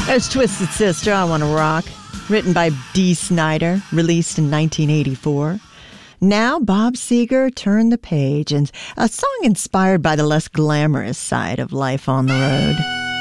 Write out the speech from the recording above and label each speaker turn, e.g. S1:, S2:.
S1: There's Twisted Sister, I Wanna Rock, written by Dee Snider, released in 1984. Now Bob Seger turned the page, and a song inspired by the less glamorous side of life on the road.